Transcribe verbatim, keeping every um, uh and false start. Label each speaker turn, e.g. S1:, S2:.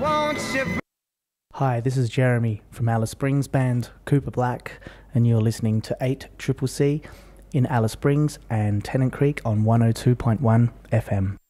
S1: won't you?
S2: Hi, this is Jeremy from Alice Springs band Cooper Black, and you're listening to eight C C C in Alice Springs and Tennant Creek on one oh two point one F M.